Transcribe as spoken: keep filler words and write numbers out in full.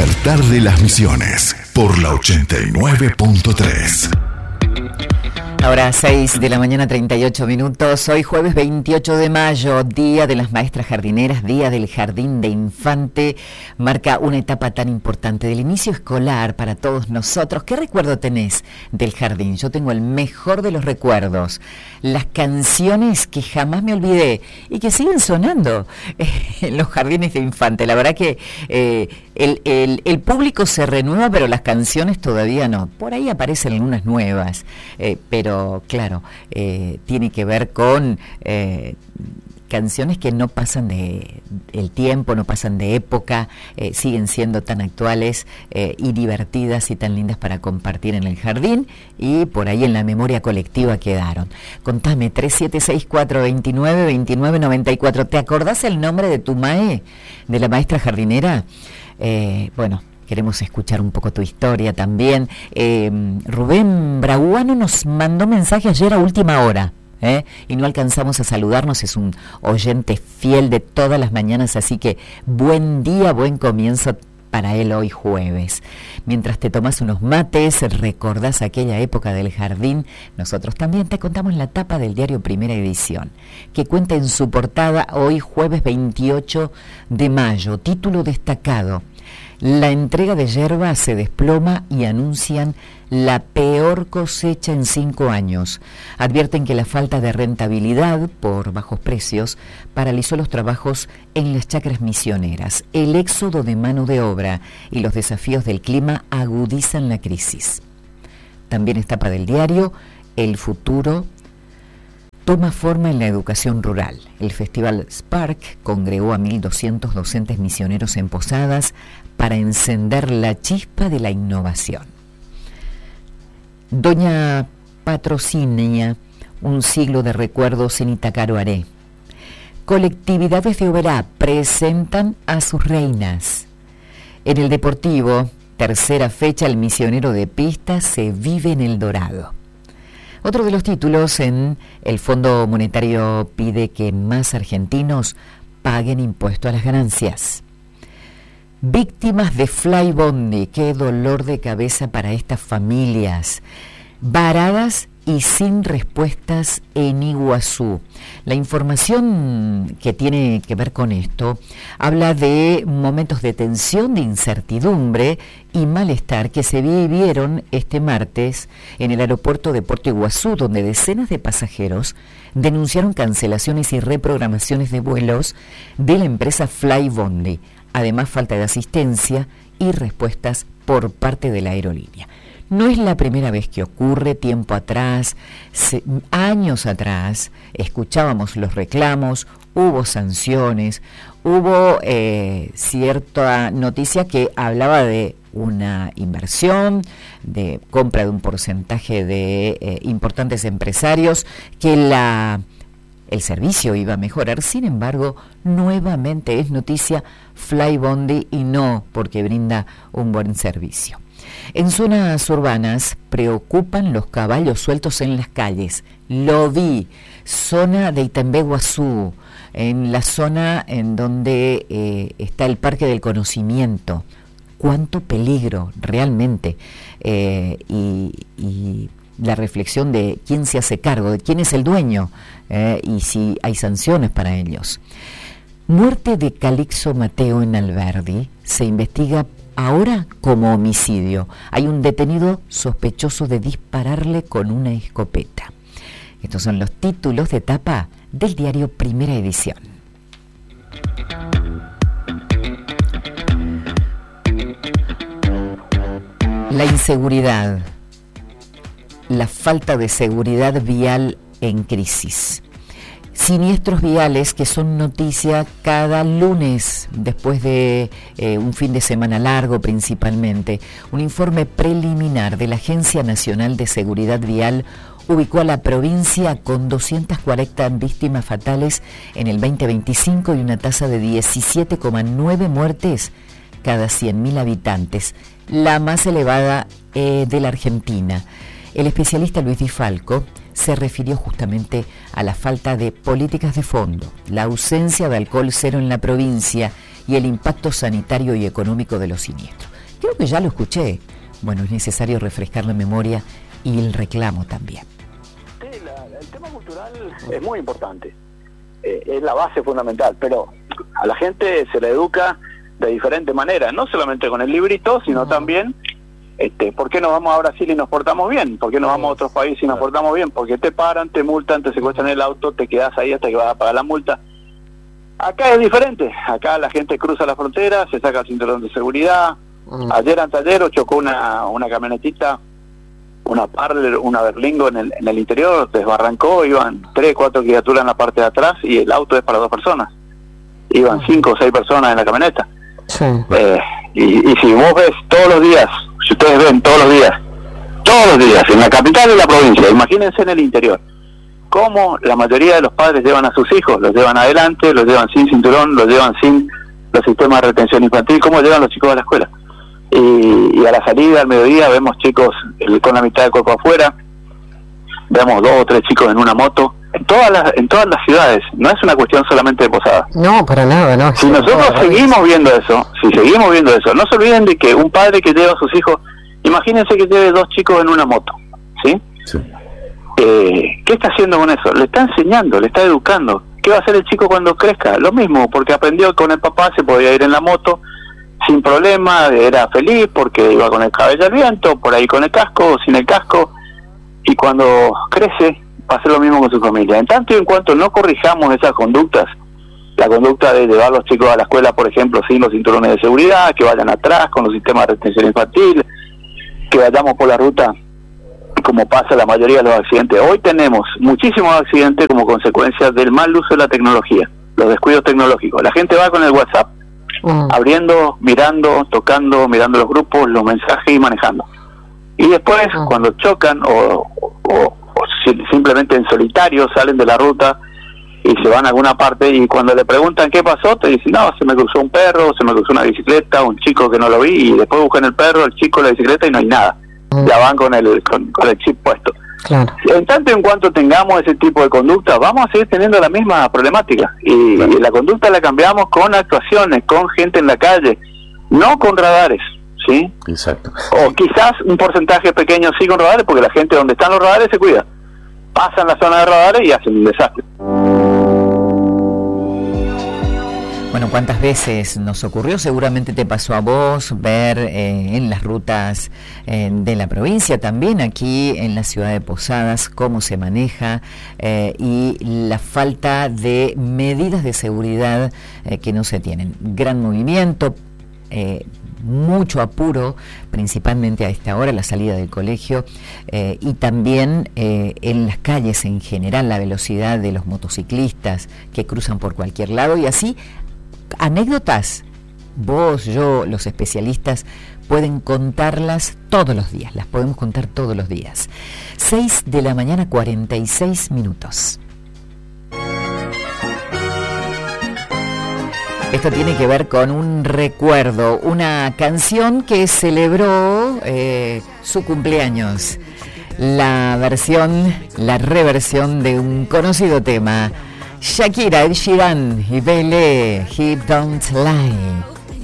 despertar de las Misiones por la ochenta y nueve punto tres. Ahora seis de la mañana, treinta y ocho minutos. Hoy jueves veintiocho de mayo, Día de las Maestras Jardineras, Día del Jardín de Infante. Marca una etapa tan importante del inicio escolar para todos nosotros. ¿Qué recuerdo tenés del jardín? Yo tengo el mejor de los recuerdos. Las canciones que jamás me olvidé y que siguen sonando en los jardines de infante. La verdad que eh, el, el, el público se renueva, pero las canciones todavía no. Por ahí aparecen algunas nuevas, eh, pero Pero claro, eh, tiene que ver con eh, canciones que no pasan de el tiempo, no pasan de época, eh, siguen siendo tan actuales eh, y divertidas y tan lindas para compartir en el jardín, y por ahí en la memoria colectiva quedaron. Contame, tres siete seis cuatro dos nueve dos nueve nueve cuatro, ¿te acordás el nombre de tu mae, de la maestra jardinera? Eh, bueno, queremos escuchar un poco tu historia también. Eh, Rubén Braguano nos mandó mensaje ayer a última hora, ¿eh? y no alcanzamos a saludarnos. Es un oyente fiel de todas las mañanas, así que buen día, buen comienzo para él hoy jueves. Mientras te tomas unos mates, recordás aquella época del jardín, nosotros también te contamos la tapa del diario Primera Edición, que cuenta en su portada hoy jueves veintiocho de mayo, título destacado: la entrega de yerba se desploma y anuncian la peor cosecha en cinco años. Advierten que la falta de rentabilidad por bajos precios paralizó los trabajos en las chacras misioneras. El éxodo de mano de obra y los desafíos del clima agudizan la crisis. También es tapa del diario: el futuro toma forma en la educación rural. El Festival Spark congregó a mil doscientos docentes misioneros en Posadas para encender la chispa de la innovación. Doña Patrocinia, un siglo de recuerdos en Itacaroaré. Colectividades de Oberá presentan a sus reinas. En el Deportivo, tercera fecha, el misionero de pista se vive en El Dorado. Otro de los títulos: en el Fondo Monetario pide que más argentinos paguen impuesto a las ganancias. Víctimas de Flybondi, qué dolor de cabeza para estas familias. Varadas y sin respuestas en Iguazú. La información que tiene que ver con esto habla de momentos de tensión, de incertidumbre y malestar que se vivieron este martes en el aeropuerto de Puerto Iguazú, donde decenas de pasajeros denunciaron cancelaciones y reprogramaciones de vuelos de la empresa Flybondi. Además, falta de asistencia y respuestas por parte de la aerolínea. No es la primera vez que ocurre. Tiempo atrás, se, años atrás, escuchábamos los reclamos, hubo sanciones, hubo eh, cierta noticia que hablaba de una inversión, de compra de un porcentaje de eh, importantes empresarios, que la... el servicio iba a mejorar. Sin embargo, nuevamente es noticia Flybondi, y no porque brinda un buen servicio. En zonas urbanas preocupan los caballos sueltos en las calles. Lo vi, zona de Itambé Guazú, en la zona en donde eh, está el Parque del Conocimiento. Cuánto peligro realmente, eh, y, y la reflexión de quién se hace cargo, de quién es el dueño, eh, y si hay sanciones para ellos. Muerte de Calixto Mateo en Alberdi se investiga ahora como homicidio. Hay un detenido sospechoso de dispararle con una escopeta. Estos son los títulos de tapa del diario Primera Edición. La inseguridad, la falta de seguridad vial en crisis. Siniestros viales que son noticia cada lunes, después de eh, un fin de semana largo principalmente. Un informe preliminar de la Agencia Nacional de Seguridad Vial ubicó a la provincia con doscientas cuarenta víctimas fatales en el veinte veinticinco y una tasa de diecisiete coma nueve muertes cada cien mil habitantes, la más elevada eh, de la Argentina. El especialista Luis Di Falco se refirió justamente a la falta de políticas de fondo, la ausencia de alcohol cero en la provincia y el impacto sanitario y económico de los siniestros. Creo que ya lo escuché. Bueno, es necesario refrescar la memoria y el reclamo también. Sí, la, el tema cultural es muy importante, eh, es la base fundamental, pero a la gente se le educa de diferente manera, no solamente con el librito, sino no. también, este, ¿por qué nos vamos a Brasil y nos portamos bien? ¿Por qué nos vamos a otros países y nos portamos bien? Porque te paran, te multan, te secuestran el auto, te quedas ahí hasta que vas a pagar la multa. Acá es diferente, acá la gente cruza la frontera, se saca el cinturón de seguridad. Mm. Ayer anteayer chocó una, una camionetita, una Parler, una Berlingo en el, en el interior, desbarrancó, iban tres, cuatro criaturas en la parte de atrás y el auto es para dos personas. Iban mm. cinco o seis personas en la camioneta. Sí. Eh, y, y si vos ves todos los días, si ustedes ven todos los días, todos los días, en la capital y la provincia, imagínense en el interior, cómo la mayoría de los padres llevan a sus hijos, los llevan adelante, los llevan sin cinturón, los llevan sin los sistemas de retención infantil, cómo llevan los chicos a la escuela. Y, y a la salida, al mediodía, vemos chicos con la mitad del cuerpo afuera, vemos dos o tres chicos en una moto, en todas las en todas las ciudades, no es una cuestión solamente de Posada. No, para nada, no. Si nosotros no, seguimos no. viendo eso, si seguimos viendo eso, no se olviden de que un padre que lleva a sus hijos, imagínense que lleve dos chicos en una moto, ¿sí? Sí. Eh, ¿Qué está haciendo con eso? Le está enseñando, le está educando. ¿Qué va a hacer el chico cuando crezca? Lo mismo, porque aprendió que con el papá se podía ir en la moto sin problema, era feliz porque iba con el cabello al viento, por ahí con el casco, sin el casco, y cuando crece va a hacer lo mismo con su familia. En tanto y en cuanto no corrijamos esas conductas, la conducta de llevar a los chicos a la escuela, por ejemplo, sin los cinturones de seguridad, que vayan atrás con los sistemas de retención infantil, que vayamos por la ruta como pasa la mayoría de los accidentes. Hoy tenemos muchísimos accidentes como consecuencia del mal uso de la tecnología, los descuidos tecnológicos. La gente va con el WhatsApp, uh-huh. abriendo, mirando, tocando, mirando los grupos, los mensajes y manejando. Y después, uh-huh. cuando chocan o, o, o si, simplemente en solitario salen de la ruta y se van a alguna parte, y cuando le preguntan qué pasó, te dicen, no, se me cruzó un perro, se me cruzó una bicicleta, un chico que no lo vi, y después buscan el perro, el chico, la bicicleta y no hay nada. Ya van con el con, con el chip puesto. Claro. En tanto en cuanto tengamos ese tipo de conducta, vamos a seguir teniendo la misma problemática. Y, claro. y la conducta la cambiamos con actuaciones, con gente en la calle, no con radares, ¿sí? Exacto. O quizás un porcentaje pequeño sí con radares, porque la gente donde están los radares se cuida. Pasan la zona de radares y hacen un desastre. Bueno, ¿cuántas veces nos ocurrió? Seguramente te pasó a vos ver eh, en las rutas eh, de la provincia, también aquí en la ciudad de Posadas, cómo se maneja eh, y la falta de medidas de seguridad eh, que no se tienen. Gran movimiento, eh, mucho apuro, principalmente a esta hora, la salida del colegio, eh, y también eh, en las calles en general, la velocidad de los motociclistas que cruzan por cualquier lado, y así anécdotas, vos, yo, los especialistas pueden contarlas todos los días, las podemos contar todos los días. seis de la mañana, cuarenta y seis minutos. Esto tiene que ver con un recuerdo, una canción que celebró eh, su cumpleaños, la versión, la reversión de un conocido tema. Shakira, Ed Sheeran y Bele, He Don't Lie.